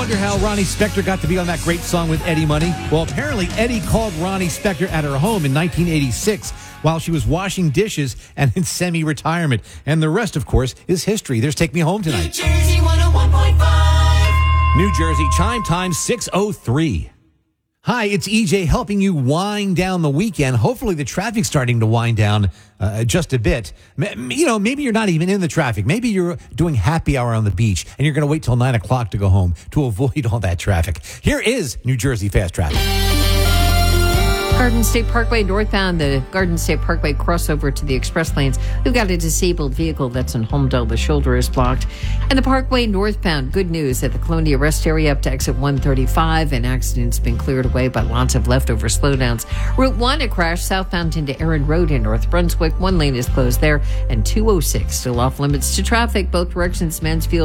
wonder how Ronnie Spector got to be on that great song with Eddie Money? Well, apparently Eddie called Ronnie Spector at her home in 1986 while she was washing dishes and in semi-retirement. And the rest, of course, is history. There's Take Me Home Tonight. New Jersey 101.5. New Jersey, chime time 6:03. Hi, it's EJ helping you wind down the weekend. Hopefully the traffic's starting to wind down just a bit. Maybe you're not even in the traffic. Maybe you're doing happy hour on the beach and you're going to wait till 9 o'clock to go home to avoid all that traffic. Here is New Jersey Fast Traffic. Garden State Parkway northbound, the Garden State Parkway crossover to the express lanes. We've got a disabled vehicle that's in Holmdel. The shoulder is blocked. And the Parkway northbound, good news at the Colonia rest area up to exit 135. An accident's been cleared away, but lots of leftover slowdowns. Route 1, a crash southbound into Erin Road in North Brunswick. One lane is closed there, and 206 still off limits to traffic, both directions, Mansfield.